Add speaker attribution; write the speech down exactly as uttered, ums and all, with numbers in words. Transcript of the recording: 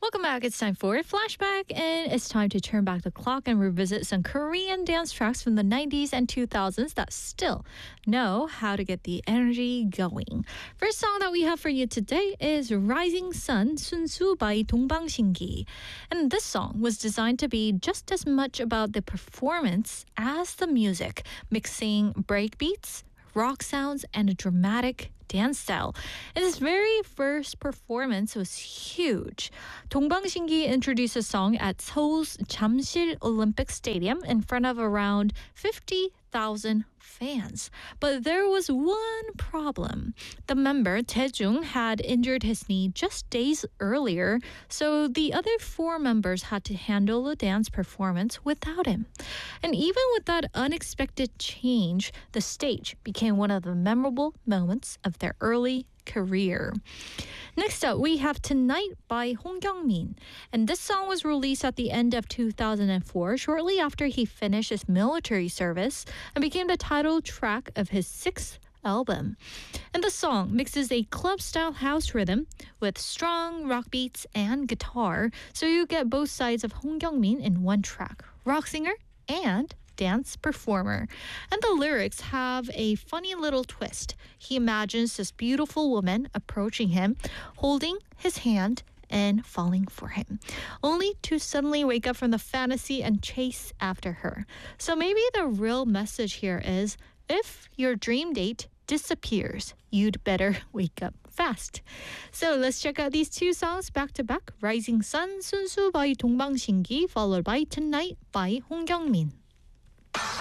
Speaker 1: Welcome back. It's time for a flashback, and it's time to turn back the clock and revisit some Korean dance tracks from the nineties and two thousands that still know how to get the energy going. First song that we have for you today is Rising Sun, Sunsu by 동방신기. And this song was designed to be just as much about the performance as the music, mixing breakbeats, rock sounds, and a dramatic dance style. And his very first performance was huge. 동방신기 introduced the song at Seoul's Jamsil Olympic Stadium in front of around fifty thousand fans. But there was one problem. The member, Taejung, had injured his knee just days earlier, so the other four members had to handle the dance performance without him. And even with that unexpected change, the stage became one of the memorable moments of their early career. Next up, we have Tonight by Hong Kyung-min. And this song was released at the end of two thousand four, shortly after he finished his military service, and became the title track of his sixth album. And the song mixes a club-style house rhythm with strong rock beats and guitar, so you get both sides of Hong Kyung-min in one track, rock singer and dance performer. And the lyrics have a funny little twist. He imagines this beautiful woman approaching him, holding his hand and falling for him, only to suddenly wake up from the fantasy and chase after her. So maybe the real message here is, if your dream date disappears, you'd better wake up fast. So let's check out these two songs back to back. Rising Sun, Sunsu by 동방신기, followed by Tonight by Hong Kyung-min.